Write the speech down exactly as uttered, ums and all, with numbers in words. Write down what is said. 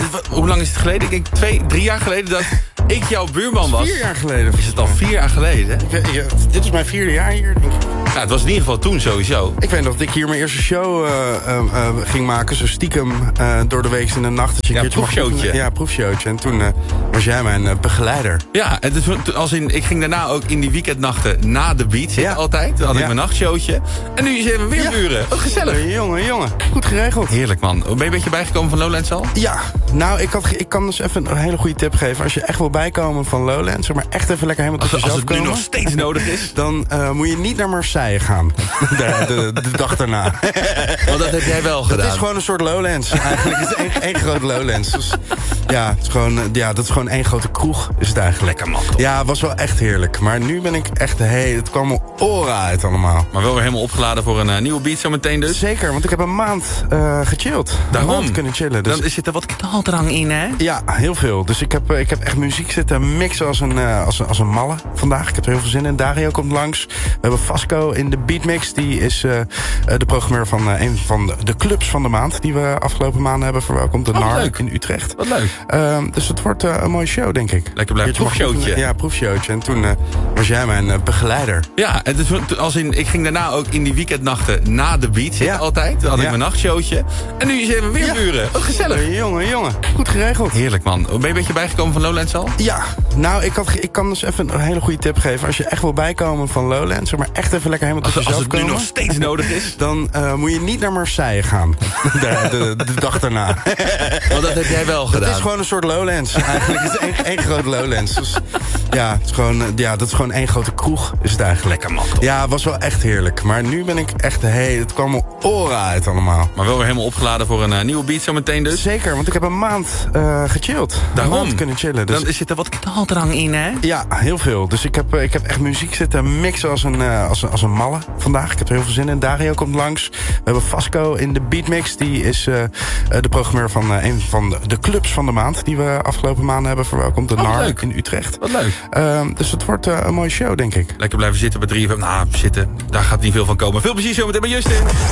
wat, hoe lang is het geleden? Ik denk twee, drie jaar geleden dat ik jouw buurman was. Vier jaar geleden. Is het al vier jaar geleden? Ik weet, ja, dit is mijn vierde jaar hier, denk ik. Ja, het was in ieder geval toen sowieso. Ik weet nog dat ik hier mijn eerste show uh, uh, uh, ging maken. Zo stiekem uh, door de week in de nacht. Dat je Ja, een keertje mag proefshowtje. oefenen. Ja, proefshowtje. En toen uh, was jij mijn uh, begeleider. Ja, en dus, als in, ik ging daarna ook in die weekendnachten na de beat zitten Ja. altijd. Dan had ik Ja. mijn nachtshowtje. En nu zijn we weer Ja. buren. Wat gezellig. Jongen, jongen, jongen. Goed geregeld. Heerlijk, man. Ben je een beetje bijgekomen van Lowlands al? Ja, nou, ik, had, ge- ik kan dus even een hele goede tip geven. Als je echt wil bijkomen van Lowlands, zeg maar echt even lekker helemaal tot Als, als jezelf het nu komen, nog steeds nodig is. dan uh, moet je niet naar Marseille gaan. de, de, de dag daarna. Want dat heb jij wel gedaan. Het is gewoon een soort Lowlands. Eigenlijk het is één, één grote Lowlands. Dus, ja, het is gewoon, uh, ja, dat is gewoon één grote kroeg. Is het eigenlijk. Lekker, man, toch? Ja, het was wel echt heerlijk. Maar nu ben ik echt, hey, het kwam mijn oren uit allemaal. Maar wel weer helemaal opgeladen voor een uh, nieuwe beat zometeen dus. Zeker, want ik heb een maand uh, gechilled. Daarom. Een maand kunnen chillen. Dus Dan zit er wat knaldrang in, hè? ja, heel veel. Dus ik heb, uh, ik heb echt muziek zitten mixen als een, uh, als, een, als een malle vandaag. Ik heb er heel veel zin in. Dario komt langs. We hebben Vasco in de beatmix. Die is uh, uh, de programmeur van uh, een van de, de clubs van de maand. Die we afgelopen maanden hebben verwelkomd. De Oh, N A R leuk. in Utrecht. Wat leuk. Uh, dus het wordt uh, een mooie show, denk ik. Lekker blijven. Keertje mag Proefshowtje. oefenen. Ja, proefshowtje. En toen uh, was jij mijn uh, begeleider. Ja, en dus, als in, ik ging daarna ook in die weekendnachten na de beat zitten Ja. altijd. Dan had ik Ja. mijn nachtshowtje. En nu zijn we weer Ja. buren. Wat gezellig. Jongen, jongen, jongen. Goed geregeld. Heerlijk, man. Ben je een beetje bijgekomen van Lowlands al? Ja, nou, ik, had, ge- ik kan dus even een hele goede tip geven. Als je echt wil bijkomen van Lowlands, zeg maar echt even lekker helemaal tot Als, als jezelf het nu komen, nog steeds nodig is. dan uh, moet je niet naar Marseille gaan. de, de, de dag daarna. Want dat heb jij wel gedaan. Het is gewoon een soort Lowlands. Eigenlijk het is één, één grote Lowlands. Dus, ja, het is gewoon, uh, ja, dat is gewoon één grote kroeg. Is het eigenlijk. Lekker, man, toch? Ja, het was wel echt heerlijk. Maar nu ben ik echt, hey, het kwam mijn oren uit allemaal. Maar wel weer helemaal opgeladen voor een uh, nieuwe beat zometeen dus. Zeker, want ik heb een maand uh, gechilled. Daarom. Een maand kunnen chillen. Dus Dan zit er wat knaldrang in, hè? ja, heel veel. Dus ik heb, uh, ik heb echt muziek zitten mixen als een, uh, als, een, als een malle vandaag. Ik heb er heel veel zin in. Dario komt langs. We hebben Vasco in de beatmix. Die is uh, uh, de programmeur van uh, een van de, de clubs van de maand. Die we afgelopen maanden hebben verwelkomd. De Oh, N A R leuk. in Utrecht. Wat leuk. Uh, dus het wordt uh, een mooie show, denk ik. Lekker blijven zitten bij drie. Nou, zitten. Daar gaat niet veel van komen. Veel plezier zometeen bij Justin.